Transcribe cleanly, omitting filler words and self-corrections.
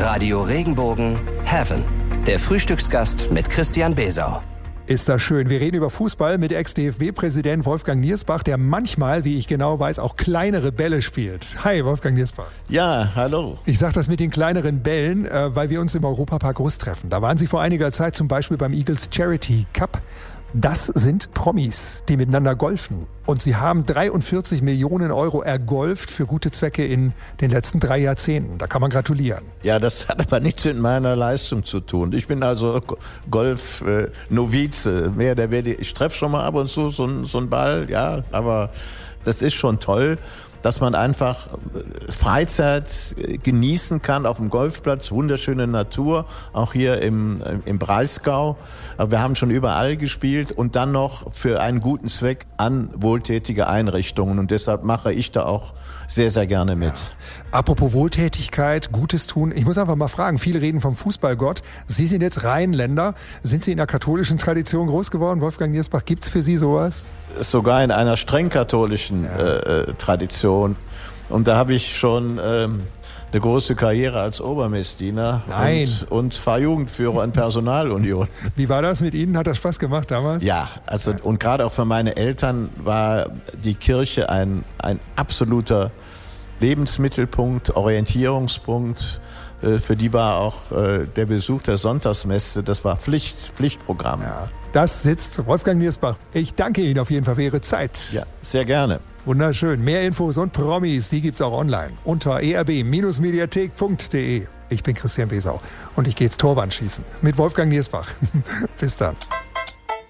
Radio Regenbogen Heaven. Der Frühstücksgast mit Christian Besau. Ist das schön. Wir reden über Fußball mit Ex-DFB-Präsident Wolfgang Niersbach, der manchmal, wie ich genau weiß, auch kleinere Bälle spielt. Hi, Wolfgang Niersbach. Ja, hallo. Ich sage das mit den kleineren Bällen, weil wir uns im Europapark Rust treffen. Da waren Sie vor einiger Zeit zum Beispiel beim Eagles Charity Cup. Das sind Promis, die miteinander golfen. Und sie haben 43 Millionen Euro ergolft für gute Zwecke in den letzten 3 Jahrzehnten. Da kann man gratulieren. Ja, das hat aber nichts mit meiner Leistung zu tun. Ich bin also Golf-Novize, mehr oder weniger. Ich treffe schon mal ab und zu so einen Ball, ja, aber das ist schon toll, dass man einfach Freizeit genießen kann auf dem Golfplatz, wunderschöne Natur, auch hier im Breisgau. Aber wir haben schon überall gespielt und dann noch für einen guten Zweck an wohltätige Einrichtungen. Und deshalb mache ich da auch sehr, sehr gerne mit. Ja. Apropos Wohltätigkeit, Gutes tun. Ich muss einfach mal fragen, viele reden vom Fußballgott. Sie sind jetzt Rheinländer. Sind Sie in der katholischen Tradition groß geworden? Wolfgang Niersbach, gibt's für Sie sowas? Sogar in einer streng katholischen Tradition. Und da habe ich schon eine große Karriere als Obermessdiener und Fahrjugendführer in Personalunion. Wie war das mit Ihnen? Hat das Spaß gemacht damals? Ja, also und gerade auch für meine Eltern war die Kirche ein absoluter Lebensmittelpunkt, Orientierungspunkt. Für die war auch der Besuch der Sonntagsmesse, das war Pflichtprogramm. Ja. Das sitzt Wolfgang Niersbach. Ich danke Ihnen auf jeden Fall für Ihre Zeit. Ja, sehr gerne. Wunderschön. Mehr Infos und Promis, die gibt's auch online unter erb-mediathek.de. Ich bin Christian Besau und ich gehe jetzt Torwand schießen mit Wolfgang Niersbach. Bis dann.